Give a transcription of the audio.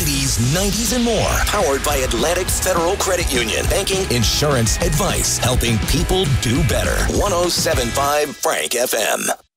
80s, 90s, and more. Powered by Atlantic Federal Credit Union. Banking, insurance, advice, helping people do better. 107.5 Frank FM.